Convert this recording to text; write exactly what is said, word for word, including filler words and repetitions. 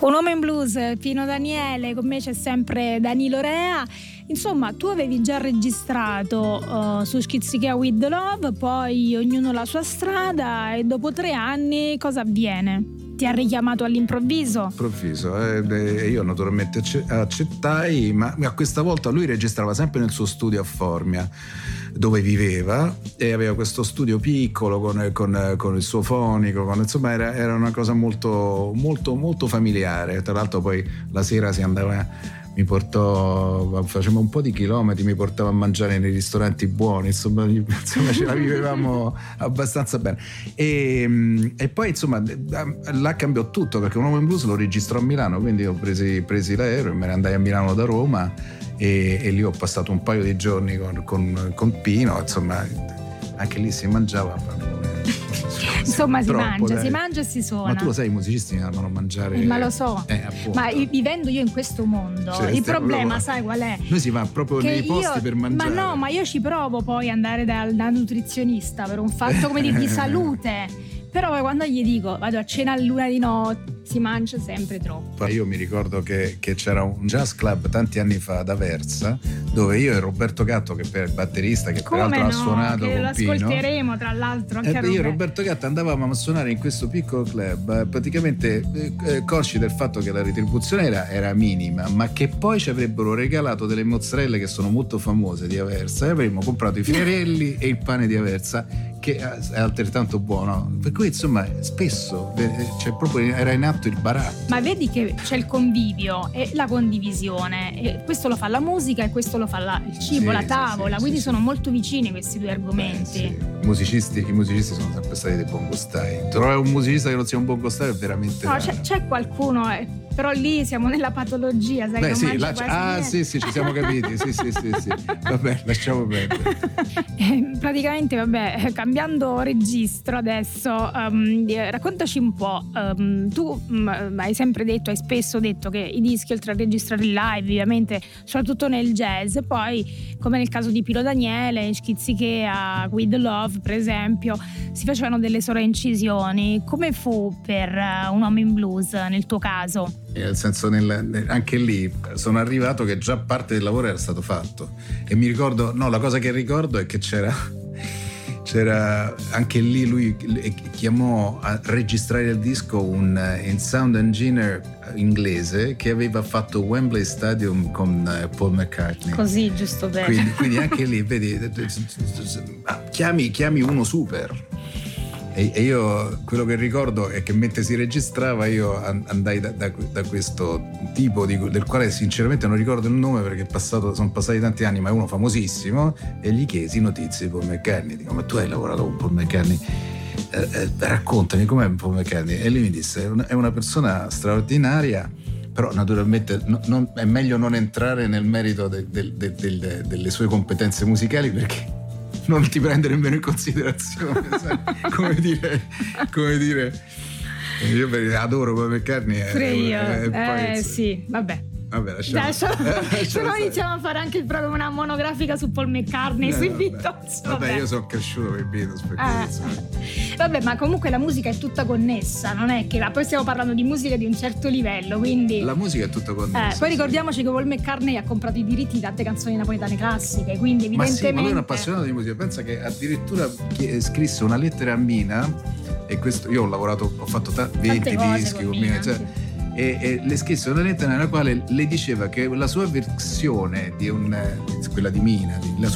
Un uomo in blues, Pino Daniele, con me c'è sempre Danilo Rea. Insomma, tu avevi già registrato uh, su Schizzichea With The Love, poi ognuno la sua strada, e dopo tre anni cosa avviene? Ti ha richiamato all'improvviso? Improvviso, eh, io naturalmente accettai, ma questa volta lui registrava sempre nel suo studio a Formia, dove viveva, e aveva questo studio piccolo con, con, con il suo fonico, con, insomma era, era una cosa molto molto molto familiare. Tra l'altro poi la sera si andava, mi portò, facevamo un po' di chilometri, mi portava a mangiare nei ristoranti buoni, insomma, insomma ce la vivevamo abbastanza bene, e, e poi insomma là cambiò tutto, perché Un uomo in blues lo registrò a Milano, quindi ho presi, presi l'aereo e me ne andai a Milano da Roma, e, e lì ho passato un paio di giorni con, con, con Pino, insomma anche lì si mangiava. Insomma si troppo, mangia, dai. si mangia e si suona. Ma tu lo sai, i musicisti mi amano mangiare. Eh, ma lo so, eh, ma vivendo io in questo mondo, cioè, il problema proprio, sai qual è? Noi si va proprio che nei posti io, per mangiare. Ma no, ma io ci provo poi ad andare dal, dal nutrizionista per un fatto come dire, di salute. Però poi quando gli dico vado a cena a luna di notte, si mangia sempre troppo. Io mi ricordo che, che c'era un jazz club tanti anni fa ad Aversa, dove io e Roberto Gatto, che per il batterista, che come peraltro no, ha suonato che con lo Pino, ascolteremo tra l'altro anche eh, a io e Roberto. Roberto Gatto andavamo a suonare in questo piccolo club, praticamente eh, consci del fatto che la retribuzione era, era minima, ma che poi ci avrebbero regalato delle mozzarelle che sono molto famose di Aversa, e avremmo comprato i finerelli e il pane di Aversa, che è altrettanto buono. Per cui insomma spesso cioè, proprio era in atto il baratto. Ma vedi che c'è il convivio e la condivisione, e questo lo fa la musica e questo lo fa la, il cibo, sì, la tavola, sì, quindi sì, sono sì. molto vicini questi due argomenti. Beh, sì. I musicisti, i musicisti sono sempre stati dei buon gustai. Trovare un musicista che non sia un buon gustaio è veramente no, raro. c'è, c'è qualcuno, eh, però lì siamo nella patologia, sai. Beh, che non sì, mangia là, quasi ah niente. sì sì ci siamo capiti sì sì sì sì vabbè, lasciamo perdere. Eh, praticamente vabbè, cambiando registro adesso, um, raccontaci un po', um, tu um, hai sempre detto, hai spesso detto che i dischi, oltre a registrare il live, ovviamente soprattutto nel jazz, poi come nel caso di Pino Daniele, Schizzichea, With The Love per esempio, si facevano delle sovraincisioni. Come fu per uh, Un uomo in blues nel tuo caso? Nel senso, nel, anche lì sono arrivato che già parte del lavoro era stato fatto, e mi ricordo, no, la cosa che ricordo è che c'era c'era anche lì, lui chiamò a registrare il disco un, un sound engineer inglese che aveva fatto Wembley Stadium con Paul McCartney, così giusto bene, quindi, quindi anche lì vedi, chiami, chiami uno super. E io quello che ricordo è che mentre si registrava io andai da, da, da questo tipo di, del quale sinceramente non ricordo il nome perché è passato, sono passati tanti anni, ma è uno famosissimo, e gli chiesi notizie di Paul McCartney. Dico: ma tu hai lavorato con Paul McCartney? Eh, eh, raccontami com'è Paul McCartney. E lui mi disse: è una, è una persona straordinaria, però naturalmente no, non, è meglio non entrare nel merito de, de, de, de, de, delle sue competenze musicali, perché non ti prende nemmeno in considerazione, sai? come dire come dire io adoro Paul McCartney, pure io eh, eh, poi, sì vabbè vabbè lasciamo, Adesso, eh, se no iniziamo a fare anche proprio una monografica su Paul McCartney, eh, sui vabbè. Beatles. Vabbè, vabbè, io sono cresciuto con i Beatles, per eh. Vabbè, ma comunque la musica è tutta connessa, non è che la, poi stiamo parlando di musica di un certo livello, quindi la musica è tutta connessa. Eh, poi ricordiamoci che Paul McCartney ha comprato i diritti di tante canzoni napoletane classiche, quindi evidentemente. Ma sì, ma lui è un appassionato di musica. Pensa che addirittura scrisse una lettera a Mina, e questo io ho lavorato, ho fatto t- venti dischi con Mina, cioè, e, e le scrisse una lettera nella quale le diceva che la sua versione di un, quella di Mina, la